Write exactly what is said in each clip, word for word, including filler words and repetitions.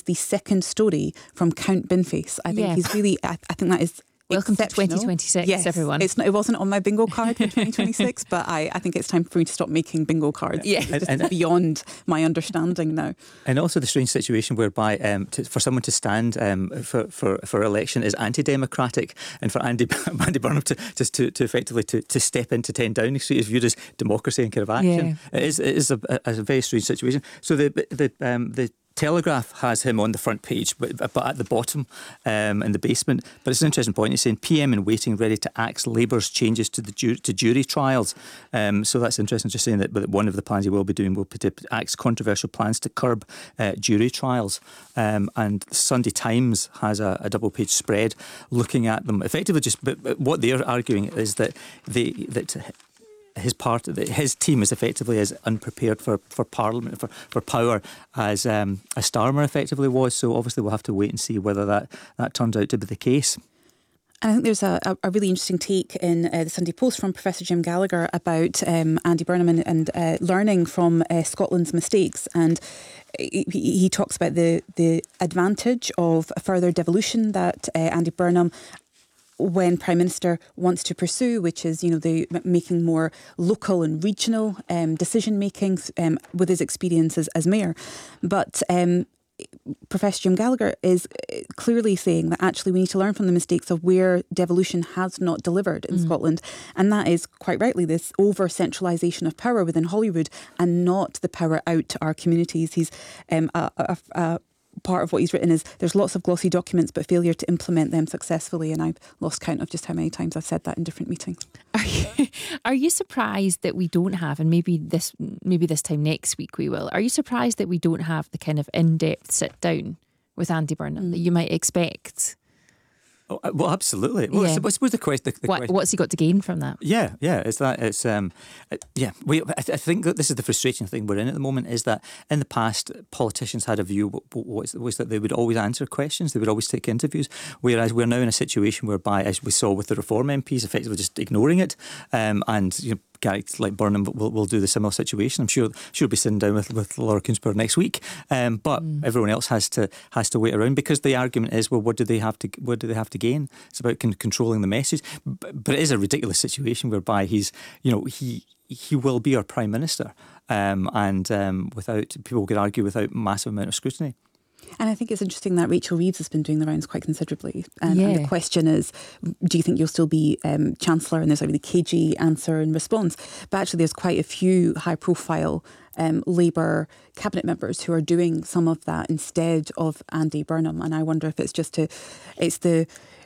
is the second story from Count Binface. I think Yeah. he's really, I, I think that is Welcome to exceptional. twenty twenty-six, yes, everyone. It's not, it wasn't on my bingo card for twenty twenty-six, but I, I think it's time for me to stop making bingo cards. Yeah. It's just And- and- beyond my understanding now. And also the strange situation whereby um, to, for someone to stand um, for, for, for election is anti-democratic, and for Andy Andy Burnham to just to, to effectively to, to step into ten Downing Street is viewed as democracy and kind of action. Yeah. It is it is a, a, a very strange situation. So the the um, the Telegraph has him on the front page, but, but at the bottom um, in the basement. But it's an interesting point. He's saying P M in waiting, ready to axe Labour's changes to the ju- to jury trials. Um, so that's interesting. Just saying that, that one of the plans he will be doing will be to axe controversial plans to curb uh, jury trials. Um, and Sunday Times has a, a double page spread looking at them. Effectively, just but, but what they're arguing is that they that. His part, his team is effectively as unprepared for, for Parliament, for, for power as um, as Starmer effectively was. So obviously we'll have to wait and see whether that, that turns out to be the case. And I think there's a, a really interesting take in uh, the Sunday Post from Professor Jim Gallagher about um, Andy Burnham and, and uh, learning from uh, Scotland's mistakes. And he, he talks about the, the advantage of further devolution that uh, Andy Burnham, when Prime Minister, wants to pursue, which is, you know, the making more local and regional um, decision making um, with his experience as, as mayor. But um, Professor Jim Gallagher is clearly saying that actually we need to learn from the mistakes of where devolution has not delivered in mm. Scotland. And that is quite rightly this over-centralisation of power within Holyrood and not the power out to our communities. He's um, a, a, a part of what he's written is there's lots of glossy documents but failure to implement them successfully, and I've lost count of just how many times I've said that in different meetings. Are you, are you surprised that we don't have, and maybe this maybe this time next week we will, are you surprised that we don't have the kind of in-depth sit down with Andy Burnham mm. that you might expect? Oh, well, absolutely. Well, yeah. I suppose the question. The, the what, question. What's he got to gain from that? Yeah, yeah. It's that. It's um. It, yeah. We. I, th- I think that this is the frustrating thing we're in at the moment. Is that in the past politicians had a view was, was that they would always answer questions. They would always take interviews. Whereas we're now in a situation whereby, as we saw with the Reform M Ps, effectively just ignoring it, um, and you know. Guys like Burnham will, will do the similar situation. I'm sure she'll be sitting down with, with Laura Kuenssberg next week. Um, but mm. everyone else has to has to wait around because the argument is, well, what do they have to what do they have to gain? It's about con- controlling the message. But, but it is a ridiculous situation whereby he's, you know, he he will be our Prime Minister, um, and um, without people could argue without massive amount of scrutiny. And I think it's interesting that Rachel Reeves has been doing the rounds quite considerably. Um, yeah. And the question is, do you think you'll still be um, Chancellor? And there's a really cagey answer and response. But actually there's quite a few high profile um, Labour cabinet members who are doing some of that instead of Andy Burnham. And I wonder if it's just to, it's the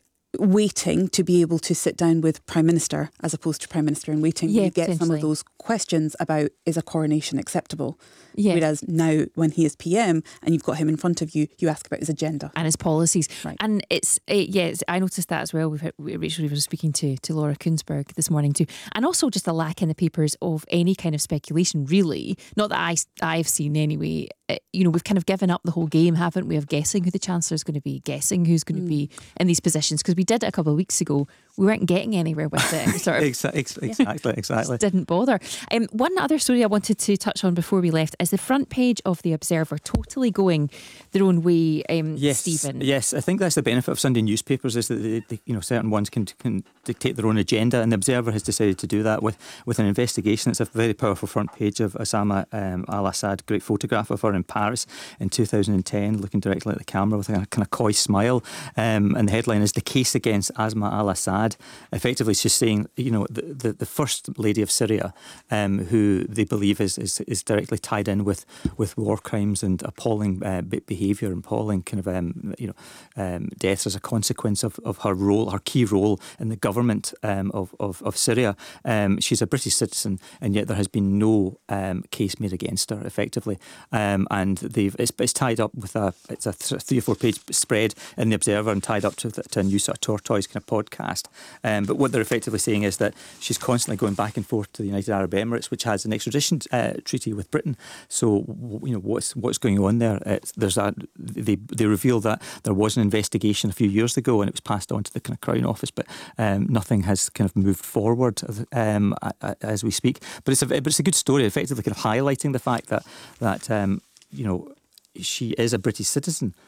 waiting to be able to sit down with Prime Minister as opposed to Prime Minister in waiting. Yeah, you get some of those questions about, is a coronation acceptable? Yeah. Whereas now when he is P M and you've got him in front of you, you ask about his agenda. And his policies. Right. And it's, it, yeah, it's, I noticed that as well. We've had, Rachel Reeves was speaking to, to Laura Kuenssberg this morning too. And also just a lack in the papers of any kind of speculation, really. Not that I, I've seen anyway. It, you know, we've kind of given up the whole game, haven't we, of guessing who the Chancellor is going to be, guessing who's going to mm. be in these positions. Because we did it a couple of weeks ago. We weren't getting anywhere with it. Sort of, exactly, exactly, yeah, exactly. Just didn't bother. Um, one other story I wanted to touch on before we left is the front page of The Observer totally going their own way, um, yes, Stephen. Yes, I think that's the benefit of Sunday newspapers is that they, they, you know, certain ones can, can dictate their own agenda, and The Observer has decided to do that with, with an investigation. It's a very powerful front page of Osama um, al-Assad, great photograph of her in Paris in two thousand ten, looking directly at the camera with a kind of coy smile. Um, and the headline is "The Case Against Asma al-Assad." Effectively, it's just saying, you know, the, the, the First Lady of Syria, um, who they believe is, is is directly tied in with, with war crimes and appalling uh, behaviour, appalling kind of um, you know um, deaths as a consequence of, of her role, her key role in the government um, of, of of Syria. Um, she's a British citizen, and yet there has been no um, case made against her, effectively. Um, and they've it's, it's tied up with a it's a th- three or four page spread in The Observer and tied up to, the, to a new sort of tortoise kind of podcast. Um, but what they're effectively saying is that she's constantly going back and forth to the United Arab Emirates, which has an extradition uh, treaty with Britain. So you know what's what's going on there. It's, there's a they they revealed that there was an investigation a few years ago, and it was passed on to the kind of Crown Office, but um, nothing has kind of moved forward um, as we speak. But it's a but it's a good story, effectively kind of highlighting the fact that that um, you know. she is a British citizen,